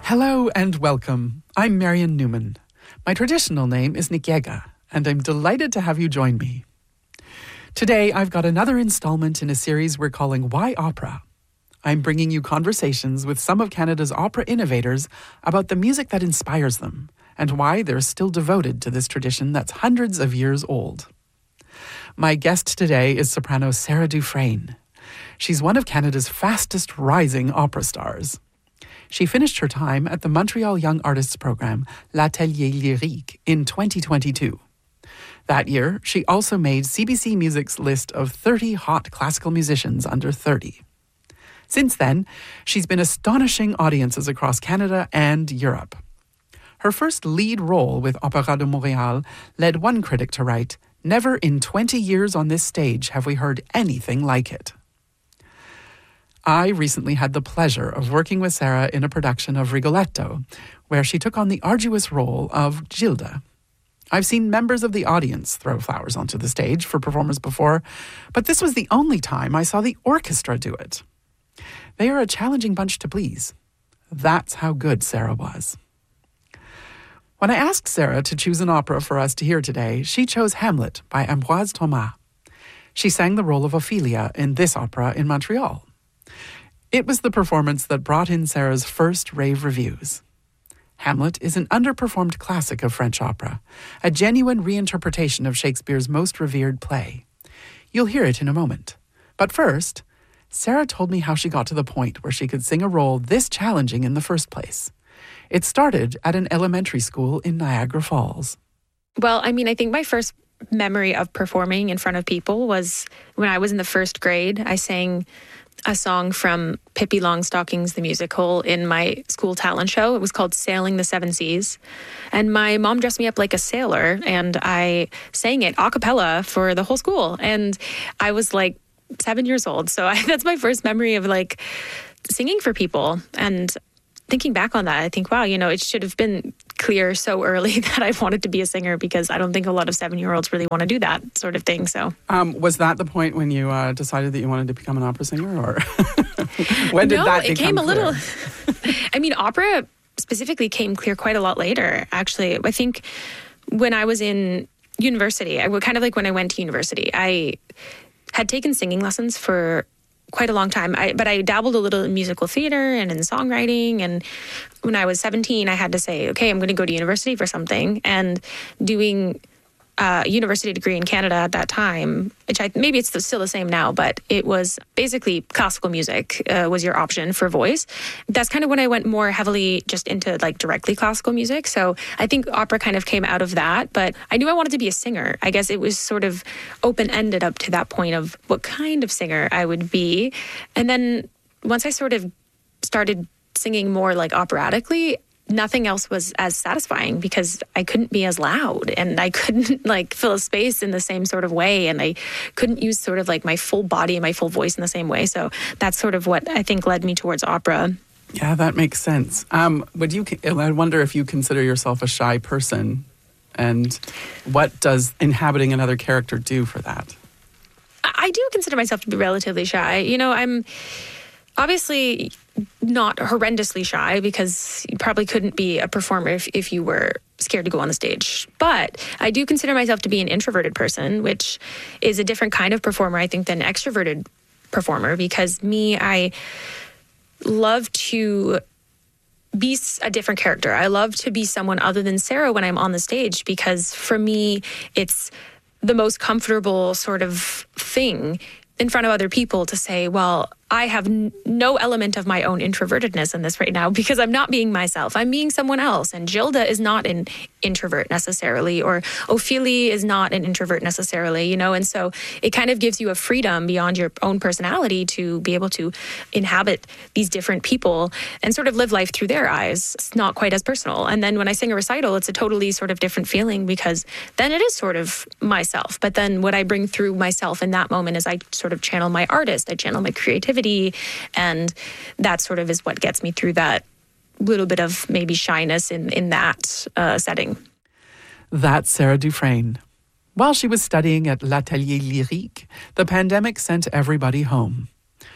Hello and welcome. I'm Marion Newman. My traditional name is Nikiega, and I'm delighted to have you join me. Today, I've got another installment in a series we're calling Why Opera? I'm bringing you conversations with some of Canada's opera innovators about the music that inspires them and why they're still devoted to this tradition that's hundreds of years old. My guest today is soprano Sarah Dufresne. She's one of Canada's fastest rising opera stars. She finished her time at the Montreal Young Artists Program, L'Atelier Lyrique, in 2022. That year, she also made CBC Music's list of 30 hot classical musicians under 30. Since then, she's been astonishing audiences across Canada and Europe. Her first lead role with Opéra de Montréal led one critic to write, "Never in 20 years on this stage have we heard anything like it." I recently had the pleasure of working with Sarah in a production of Rigoletto, where she took on the arduous role of Gilda. I've seen members of the audience throw flowers onto the stage for performers before, but this was the only time I saw the orchestra do it. They are a challenging bunch to please. That's how good Sarah was. When I asked Sarah to choose an opera for us to hear today, she chose Hamlet by Ambroise Thomas. She sang the role of Ophelia in this opera in Montreal. It was the performance that brought in Sarah's first rave reviews. Hamlet is an underperformed classic of French opera, a genuine reinterpretation of Shakespeare's most revered play. You'll hear it in a moment. But first, Sarah told me how she got to the point where she could sing a role this challenging in the first place. It started at an elementary school in Niagara Falls. Well, I think my first memory of performing in front of people was when I was in the first grade. I sang a song from Pippi Longstockings, the musical, in my school talent show. It was called Sailing the Seven Seas. And my mom dressed me up like a sailor, and I sang it a cappella for the whole school. And I was like 7 years old. So that's my first memory of like singing for people. And thinking back on that, I think, wow, it should have been clear so early that I wanted to be a singer, because I don't think a lot of 7-year-olds really want to do that sort of thing. So, was that the point when you decided that you wanted to become an opera singer, or when did that become clear? No, it came a little. Opera specifically came clear quite a lot later. Actually, I think when I was in university, kind of like when I went to university, I had taken singing lessons for quite a long time. But I dabbled a little in musical theater and in songwriting. And when I was 17, I had to say, okay, I'm going to go to university for something. And doing a university degree in Canada at that time, which maybe it's still the same now, but it was basically classical music was your option for voice. That's kind of when I went more heavily just into like directly classical music. So I think opera kind of came out of that, but I knew I wanted to be a singer. I guess it was sort of open-ended up to that point of what kind of singer I would be. And then once I sort of started singing more like operatically, nothing else was as satisfying, because I couldn't be as loud, and I couldn't like fill a space in the same sort of way, and I couldn't use sort of like my full body and my full voice in the same way. So that's sort of what I think led me towards opera. Yeah, that makes sense. I wonder if you consider yourself a shy person, and what does inhabiting another character do for that? I do consider myself to be relatively shy. I'm obviously not horrendously shy, because you probably couldn't be a performer if you were scared to go on the stage. But I do consider myself to be an introverted person, which is a different kind of performer, I think, than an extroverted performer, because I love to be a different character. I love to be someone other than Sarah when I'm on the stage, because for me, it's the most comfortable sort of thing in front of other people to say, well, I have no element of my own introvertedness in this right now, because I'm not being myself. I'm being someone else. And Gilda is not an introvert necessarily, or Ophelia is not an introvert necessarily, And so it kind of gives you a freedom beyond your own personality to be able to inhabit these different people and sort of live life through their eyes. It's not quite as personal. And then when I sing a recital, it's a totally sort of different feeling, because then it is sort of myself. But then what I bring through myself in that moment is I sort of channel my artist, I channel my creativity, and that sort of is what gets me through that little bit of maybe shyness in that setting. That's Sarah Dufresne. While she was studying at L'Atelier Lyrique, the pandemic sent everybody home.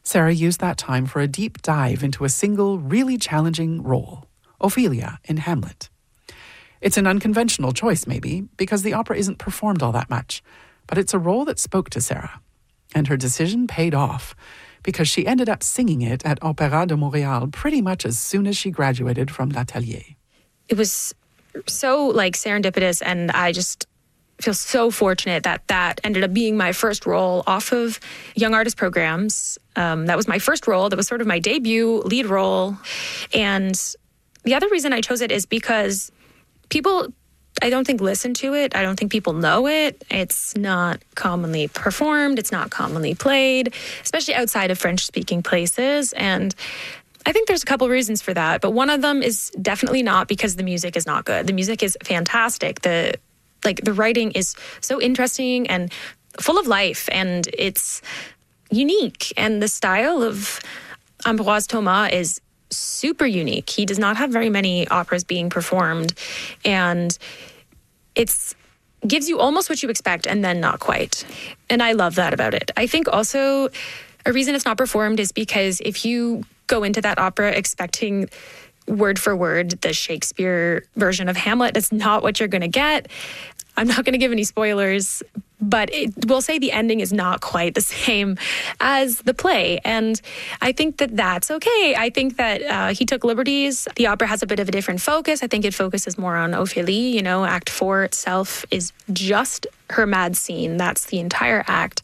Sarah used that time for a deep dive into a single, really challenging role, Ophelia in Hamlet. It's an unconventional choice, maybe, because the opera isn't performed all that much, but it's a role that spoke to Sarah. And her decision paid off, because she ended up singing it at Opéra de Montréal pretty much as soon as she graduated from L'Atelier. It was so serendipitous, and I just feel so fortunate that ended up being my first role off of Young Artist programs. That was my first role. That was sort of my debut lead role. And the other reason I chose it is because people, I don't think, listen to it. I don't think people know it. It's not commonly performed. It's not commonly played, especially outside of French-speaking places. And I think there's a couple reasons for that. But one of them is definitely not because the music is not good. The music is fantastic. The writing is so interesting and full of life, and it's unique. And the style of Ambroise Thomas is super unique. He does not have very many operas being performed, and it's gives you almost what you expect and then not quite. And I love that about it. I think also a reason it's not performed is because if you go into that opera expecting word for word the Shakespeare version of Hamlet, that's not what you're going to get. I'm not going to give any spoilers, but we'll say the ending is not quite the same as the play. And I think that that's okay. I think that he took liberties. The opera has a bit of a different focus. I think it focuses more on Ophélie. Act 4 itself is just her mad scene. That's the entire act.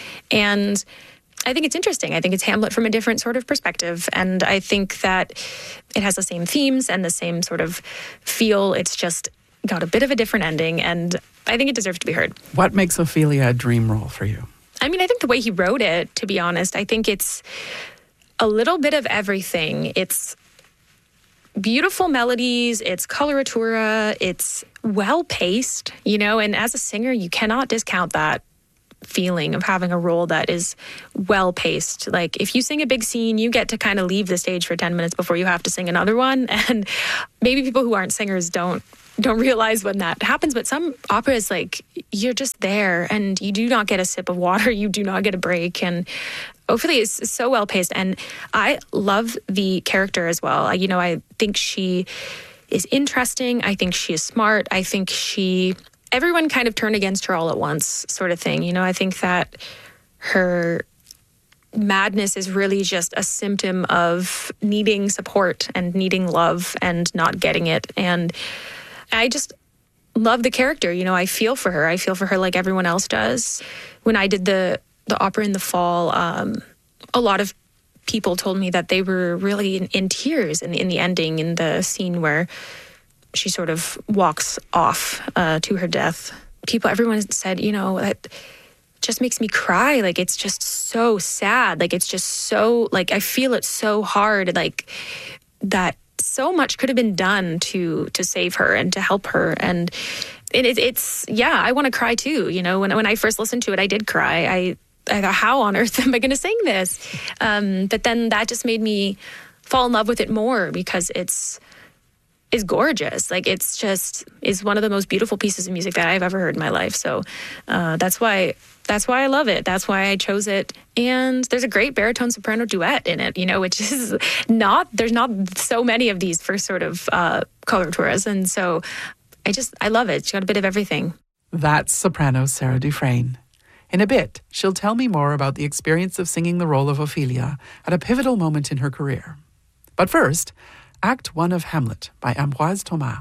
And I think it's interesting. I think it's Hamlet from a different sort of perspective. And I think that it has the same themes and the same sort of feel. It's just got a bit of a different ending, and I think it deserves to be heard. What makes Ophelia a dream role for you? I mean, I think the way he wrote it, to be honest, I think it's a little bit of everything. It's beautiful melodies, it's coloratura, it's well-paced, and as a singer, you cannot discount that feeling of having a role that is well-paced. Like, if you sing a big scene, you get to kind of leave the stage for 10 minutes before you have to sing another one, and maybe people who aren't singers don't realize when that happens, but some operas, you're just there and you do not get a sip of water, you do not get a break, and Ophelia is so well paced, and I love the character as well. I think she is interesting, I think she is smart, I think everyone kind of turned against her all at once sort of thing. I think that her madness is really just a symptom of needing support and needing love and not getting it, and I just love the character. I feel for her. I feel for her like everyone else does. When I did the opera in the fall, a lot of people told me that they were really in tears in the ending, in the scene where she sort of walks off to her death. Everyone said, that just makes me cry. It's just so sad. It's just so, I feel it so hard, that so much could have been done to save her and to help her. And it's I want to cry too. When I first listened to it, I did cry. I thought, how on earth am I going to sing this? But then that just made me fall in love with it more, because it's gorgeous. It's just is one of the most beautiful pieces of music that I've ever heard in my life. So that's why I love it. That's why I chose it. And there's a great baritone soprano duet in it, which is there's not so many of these for sort of coloraturas. And so I love it. It's got a bit of everything. That's soprano Sarah Dufresne. In a bit, she'll tell me more about the experience of singing the role of Ophelia at a pivotal moment in her career. But first, Act 1 of Hamlet by Ambroise Thomas.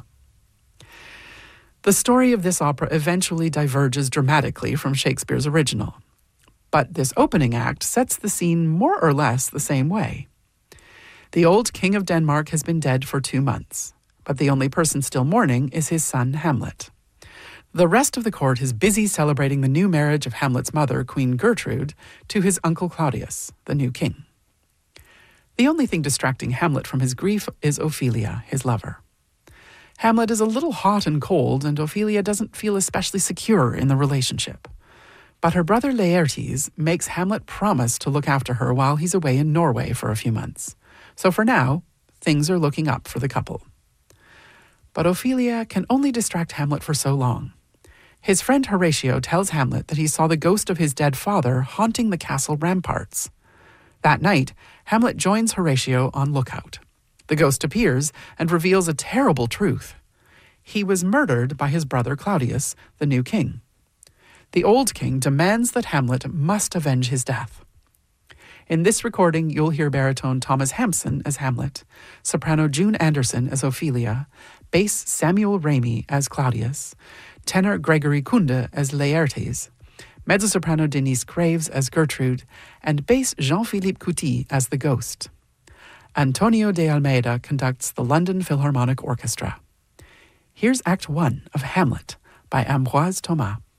The story of this opera eventually diverges dramatically from Shakespeare's original. But this opening act sets the scene more or less the same way. The old king of Denmark has been dead for 2 months, but the only person still mourning is his son Hamlet. The rest of the court is busy celebrating the new marriage of Hamlet's mother, Queen Gertrude, to his uncle Claudius, the new king. The only thing distracting Hamlet from his grief is Ophelia, his lover. Hamlet is a little hot and cold, and Ophelia doesn't feel especially secure in the relationship. But her brother Laertes makes Hamlet promise to look after her while he's away in Norway for a few months. So for now, things are looking up for the couple. But Ophelia can only distract Hamlet for so long. His friend Horatio tells Hamlet that he saw the ghost of his dead father haunting the castle ramparts. That night, Hamlet joins Horatio on lookout. The ghost appears and reveals a terrible truth. He was murdered by his brother Claudius, the new king. The old king demands that Hamlet must avenge his death. In this recording, you'll hear baritone Thomas Hampson as Hamlet, soprano June Anderson as Ophelia, bass Samuel Ramey as Claudius, tenor Gregory Kunde as Laertes, mezzo-soprano Denise Graves as Gertrude, and bass Jean-Philippe Couty as the ghost. Antonio de Almeida conducts the London Philharmonic Orchestra. Here's Act 1 of Hamlet by Ambroise Thomas.